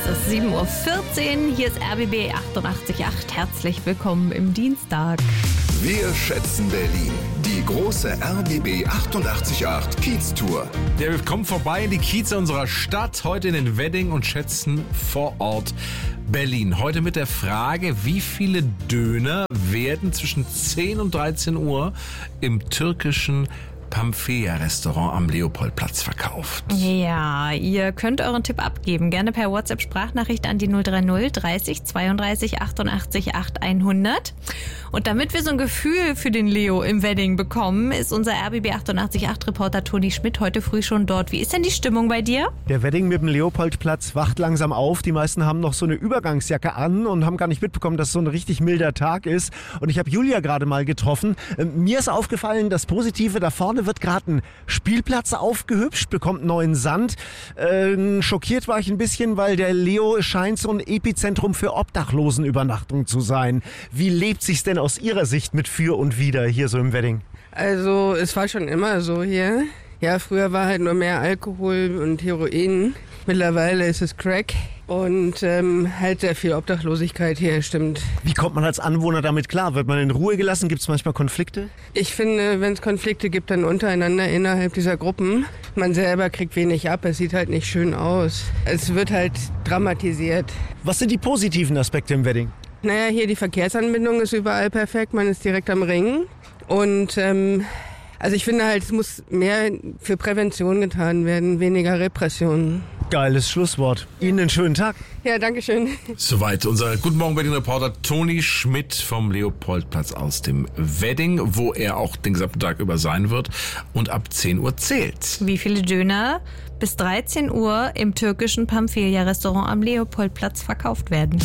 ist 7.14 Uhr. Hier ist RBB 88.8. Herzlich willkommen im Dienstag. Wir schätzen Berlin. Die große RBB 88.8 Kiez-Tour. Ja, wir kommen vorbei in die Kieze unserer Stadt, heute in den Wedding und schätzen vor Ort Berlin. Heute mit der Frage, wie viele Döner werden zwischen 10 und 13 Uhr im türkischen Pamphia-Restaurant am Leopoldplatz verkauft. Ja, ihr könnt euren Tipp abgeben. Gerne per WhatsApp-Sprachnachricht an die 030 30 32 88 8 100. Und damit wir so ein Gefühl für den Leo im Wedding bekommen, ist unser RBB 88.8 Reporter Toni Schmidt heute früh schon dort. Wie ist denn die Stimmung bei dir? Der Wedding mit dem Leopoldplatz wacht langsam auf. Die meisten haben noch so eine Übergangsjacke an und haben gar nicht mitbekommen, dass es so ein richtig milder Tag ist. Und ich habe Julia gerade mal getroffen. Mir ist aufgefallen, das Positive da vorne wird gerade ein Spielplatz aufgehübscht, bekommt neuen Sand. Schockiert war ich ein bisschen, weil der Leo scheint so ein Epizentrum für Obdachlosenübernachtung zu sein. Wie lebt sich's denn aus Ihrer Sicht mit Für und Wider hier so im Wedding? Also es war schon immer so hier. Ja, früher war halt nur mehr Alkohol und Heroin. Mittlerweile ist es Crack und halt sehr viel Obdachlosigkeit hier, stimmt. Wie kommt man als Anwohner damit klar? Wird man in Ruhe gelassen? Gibt es manchmal Konflikte? Ich finde, wenn es Konflikte gibt, dann untereinander innerhalb dieser Gruppen. Man selber kriegt wenig ab, es sieht halt nicht schön aus. Es wird halt dramatisiert. Was sind die positiven Aspekte im Wedding? Naja, hier die Verkehrsanbindung ist überall perfekt, man ist direkt am Ring. Und also ich finde halt, es muss mehr für Prävention getan werden, weniger Repression. Geiles Schlusswort. Ihnen einen schönen Tag. Ja, danke schön. Soweit unser Guten Morgen Berlin-Reporter Toni Schmidt vom Leopoldplatz aus dem Wedding, wo er auch den gesamten Tag über sein wird und ab 10 Uhr zählt. Wie viele Döner bis 13 Uhr im türkischen Pamphia-Restaurant am Leopoldplatz verkauft werden?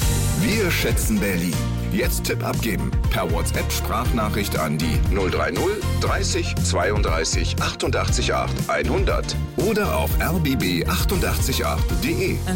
Wir schätzen Berlin. Jetzt Tipp abgeben. Per WhatsApp-Sprachnachricht an die 030 30 32 88 8 100. Oder auf rbb888.de.